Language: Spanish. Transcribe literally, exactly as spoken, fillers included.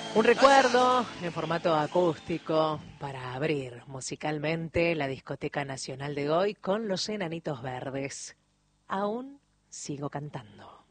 Un recuerdo en formato acústico para abrir musicalmente la Discoteca Nacional de Goy con los Enanitos Verdes. Aún sigo cantando.